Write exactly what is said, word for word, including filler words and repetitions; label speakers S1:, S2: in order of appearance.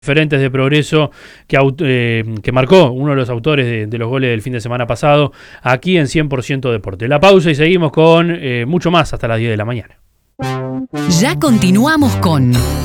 S1: Referentes de Progreso que, eh, que marcó uno de los autores de, de los goles del fin de semana pasado aquí en cien por ciento Deporte. La pausa y seguimos con eh, mucho más hasta las diez de la mañana.
S2: Ya continuamos con